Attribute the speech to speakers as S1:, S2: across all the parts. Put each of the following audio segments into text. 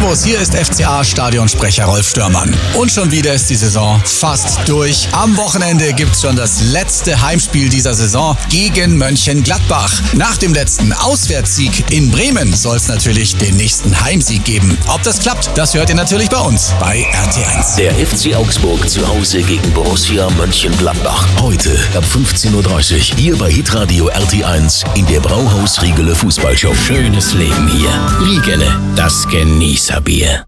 S1: Servus, hier ist FCA-Stadionsprecher Rolf Störmann. Und schon wieder ist die Saison fast durch. Am Wochenende gibt's schon das letzte Heimspiel dieser Saison gegen Mönchengladbach. Nach dem letzten Auswärtssieg in Bremen soll es natürlich den nächsten Heimsieg geben. Ob das klappt, das hört ihr natürlich bei uns bei RT1.
S2: Der FC Augsburg zu Hause gegen Borussia Mönchengladbach. Heute ab 15:30 Uhr hier bei Hitradio RT1 in der Brauhaus Riegele Fußballshow.
S3: Schönes Leben hier. Riegele, das Genießerbier.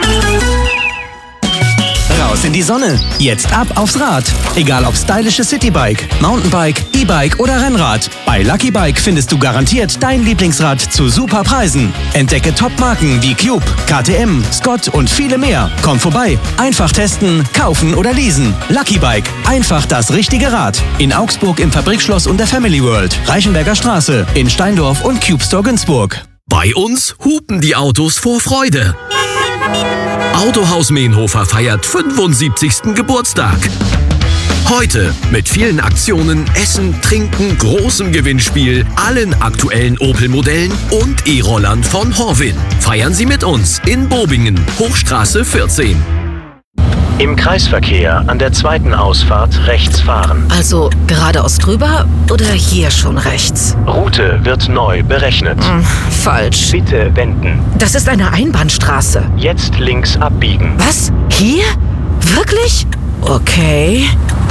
S4: Raus in die Sonne. Jetzt ab aufs Rad. Egal ob stylisches Citybike, Mountainbike, E-Bike oder Rennrad. Bei Lucky Bike findest du garantiert dein Lieblingsrad zu super Preisen. Entdecke Top-Marken wie Cube, KTM, Scott und viele mehr. Komm vorbei. Einfach testen, kaufen oder leasen. Lucky Bike. Einfach das richtige Rad. In Augsburg im Fabrikschloss und der Family World. Reichenberger Straße. In Steindorf und Cube Store Günzburg.
S5: Bei uns hupen die Autos vor Freude. Autohaus Meenhofer feiert 75. Geburtstag. Heute mit vielen Aktionen, Essen, Trinken, großem Gewinnspiel, allen aktuellen Opel-Modellen und E-Rollern von Horwin. Feiern Sie mit uns in Bobingen, Hochstraße 14.
S2: Im Kreisverkehr an der zweiten Ausfahrt rechts fahren.
S6: Also geradeaus drüber oder hier schon rechts?
S2: Route wird neu berechnet.
S6: Falsch.
S2: Bitte wenden.
S6: Das ist eine Einbahnstraße.
S2: Jetzt links abbiegen.
S6: Was? Hier? Wirklich? Okay.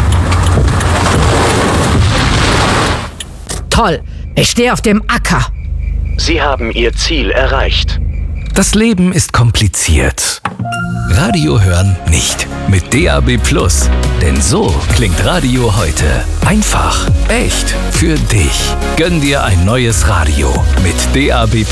S6: Toll. Ich stehe auf dem Acker.
S2: Sie haben Ihr Ziel erreicht.
S3: Das Leben ist kompliziert. Radio hören nicht. Mit DAB+. Denn so klingt Radio heute. Einfach, echt, für dich. Gönn dir ein neues Radio mit DAB+.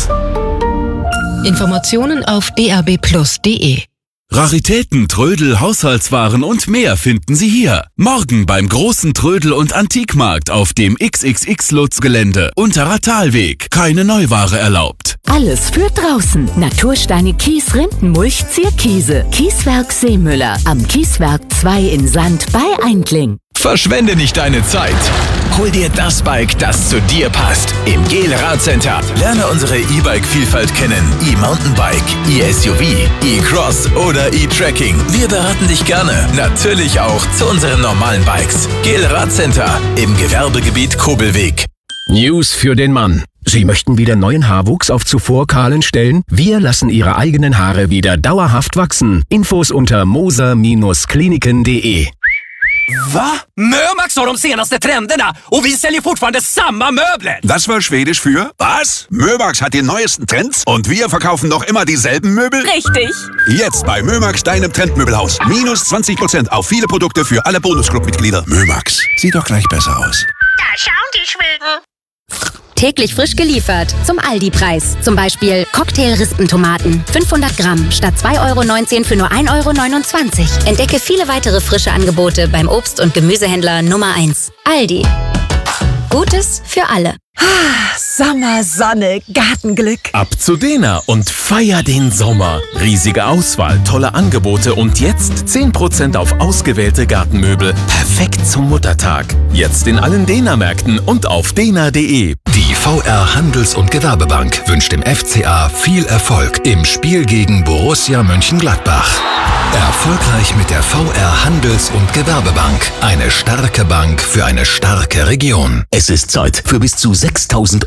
S7: Informationen auf dab+.de.
S8: Raritäten, Trödel, Haushaltswaren und mehr finden Sie hier. Morgen beim großen Trödel- und Antikmarkt auf dem XXX-Lutz-Gelände. Unterer Talweg. Keine Neuware erlaubt.
S9: Alles für draußen. Natursteine, Kies, Rindenmulch, Zierkiese. Kieswerk Seemüller. Am Kieswerk 2 in Sand bei Eindling.
S10: Verschwende nicht deine Zeit. Hol dir das Bike, das zu dir passt. Im GEL Radcenter. Lerne unsere E-Bike-Vielfalt kennen. E-Mountainbike, E-SUV, E-Cross oder E-Trekking. Wir beraten dich gerne. Natürlich auch zu unseren normalen Bikes. GEL Radcenter im Gewerbegebiet Kobelweg.
S11: News für den Mann. Sie möchten wieder neuen Haarwuchs auf zuvor kahlen Stellen? Wir lassen Ihre eigenen Haare wieder dauerhaft wachsen. Infos unter moser-kliniken.de.
S12: Va? Mömax har de senaste trenderna och vi säljer fortfarande samma möbler.
S13: Das war Schwedisch für was? Mömax hat die neuesten Trends und wir verkaufen noch immer dieselben Möbel?
S14: Richtig.
S13: Jetzt bei Mömax, deinem Trendmöbelhaus. Minus 20% auf viele Produkte für alle Bonusclub-Mitglieder. Mömax, sieht doch gleich besser aus.
S14: Da schauen die Schweden.
S15: Täglich frisch geliefert zum Aldi-Preis. Zum Beispiel Cocktail-Rispentomaten. 500 Gramm statt 2,19 € für nur 1,29 €. Entdecke viele weitere frische Angebote beim Obst- und Gemüsehändler Nummer 1. Aldi. Gutes für alle.
S16: Sommer, Sonne, Gartenglück.
S17: Ab zu Dena und feier den Sommer. Riesige Auswahl, tolle Angebote und jetzt 10% auf ausgewählte Gartenmöbel. Perfekt zum Muttertag. Jetzt in allen Dena-Märkten und auf dena.de.
S18: Die VR Handels- und Gewerbebank wünscht dem FCA viel Erfolg im Spiel gegen Borussia Mönchengladbach. Erfolgreich mit der VR Handels- und Gewerbebank. Eine starke Bank für eine starke Region.
S2: Es ist Zeit für bis zu 6.000